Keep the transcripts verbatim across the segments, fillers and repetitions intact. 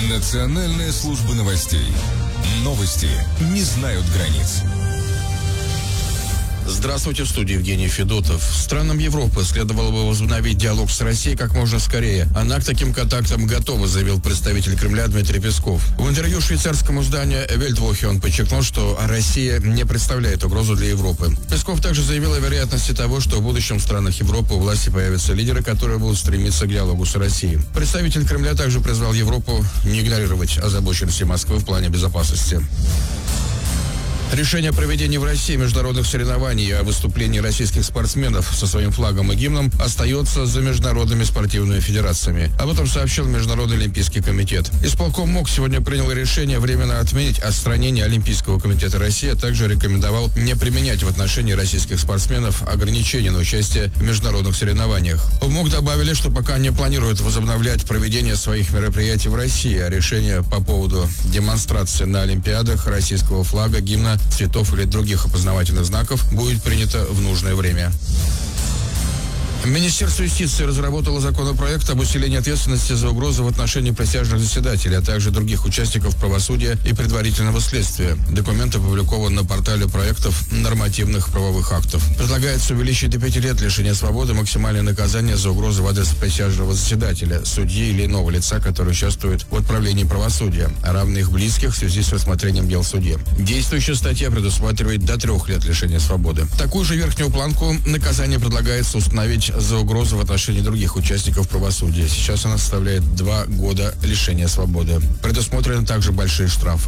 Национальная служба новостей. Новости не знают границ. Здравствуйте, в студии Евгений Федотов. Странам Европы следовало бы возобновить диалог с Россией как можно скорее. Она к таким контактам готова, заявил представитель Кремля Дмитрий Песков. В интервью швейцарскому изданию Weltwoche он подчеркнул, что Россия не представляет угрозу для Европы. Песков также заявил о вероятности того, что в будущем в странах Европы у власти появятся лидеры, которые будут стремиться к диалогу с Россией. Представитель Кремля также призвал Европу не игнорировать озабоченности Москвы в плане безопасности. Решение о проведении в России международных соревнований о выступлении российских спортсменов со своим флагом и гимном остается за международными спортивными федерациями. Об этом сообщил Международный олимпийский комитет. Исполком МОК сегодня принял решение временно отменить отстранение Олимпийского комитета России, а также рекомендовал не применять в отношении российских спортсменов ограничения на участие в международных соревнованиях. В МОК добавили, что пока не планируют возобновлять проведение своих мероприятий в России, а решение по поводу демонстрации на Олимпиадах российского флага, гимна, цветов или других опознавательных знаков будет принято в нужное время. Министерство юстиции разработало законопроект об усилении ответственности за угрозы в отношении присяжных заседателей, а также других участников правосудия и предварительного следствия. Документ опубликован на портале проектов нормативных правовых актов. Предлагается увеличить до пяти лет лишения свободы максимальное наказание за угрозы в адрес присяжного заседателя, судьи или иного лица, который участвует в отправлении правосудия, а равно их близких в связи с рассмотрением дел в суде. Действующая статья предусматривает до трех лет лишения свободы. Такую же верхнюю планку наказания предлагается установить за угрозу в отношении других участников правосудия. Сейчас она составляет два года лишения свободы. Предусмотрены также большие штрафы.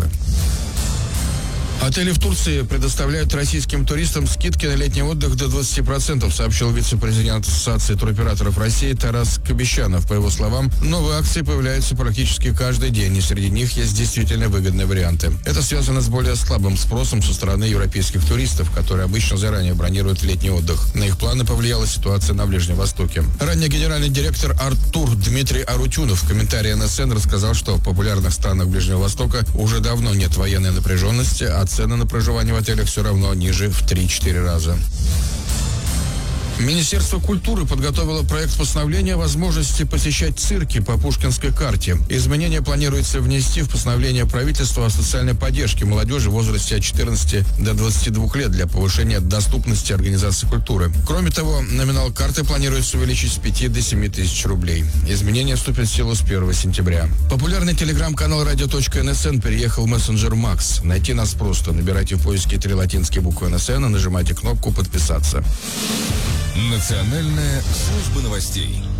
Отели в Турции предоставляют российским туристам скидки на летний отдых до двадцати процентов, сообщил вице-президент Ассоциации туроператоров России Тарас Кабещанов. По его словам, новые акции появляются практически каждый день, и среди них есть действительно выгодные варианты. Это связано с более слабым спросом со стороны европейских туристов, которые обычно заранее бронируют летний отдых. На их планы повлияла ситуация на Ближнем Востоке. Ранее генеральный директор Артур Дмитрий Арутюнов в комментарии эн эс эн рассказал, что в популярных странах Ближнего Востока уже давно нет военной напряженности, а цены на проживание в отелях все равно ниже в три-четыре раза. Министерство культуры подготовило проект постановления о возможности посещать цирки по Пушкинской карте. Изменения планируется внести в постановление правительства о социальной поддержке молодежи в возрасте от четырнадцати до двадцати двух лет для повышения доступности организации культуры. Кроме того, номинал карты планируется увеличить с пяти до семи тысяч рублей. Изменения вступят в силу с первого сентября. Популярный телеграм-канал радио точка эн эс эн переехал в мессенджер Макс. Найти нас просто. Набирайте в поиске три латинские буквы эн эс эн и нажимайте кнопку «Подписаться». Национальная служба новостей.